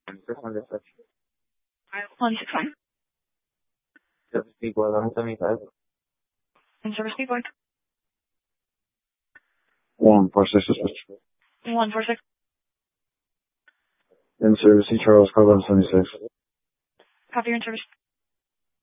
161. Speak 175. In service speak 146. 146. In service, Charles Car 176. Copy your in service.